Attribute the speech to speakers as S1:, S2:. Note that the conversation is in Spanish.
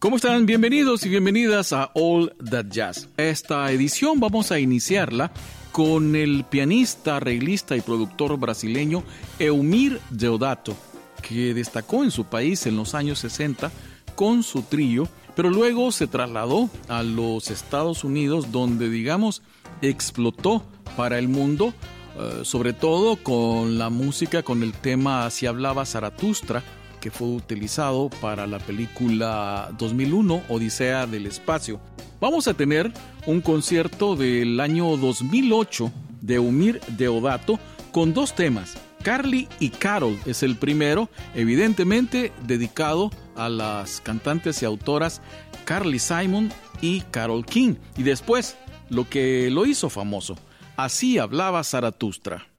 S1: ¿Cómo están? Bienvenidos y bienvenidas a All That Jazz. Esta edición vamos a iniciarla con el pianista, arreglista y productor brasileño Eumir Deodato, que destacó en su país en los años 60 con su trío, pero luego se trasladó a los Estados Unidos, donde, explotó para el mundo, sobre todo con la música, con el tema Así hablaba Zaratustra, que fue utilizado para la película 2001, Odisea del Espacio. Vamos a tener un concierto del año 2008 de Eumir Deodato con dos temas. Carly y Carol es el primero, evidentemente dedicado a las cantantes y autoras Carly Simon y Carole King. Y después, lo que lo hizo famoso, Así hablaba Zaratustra.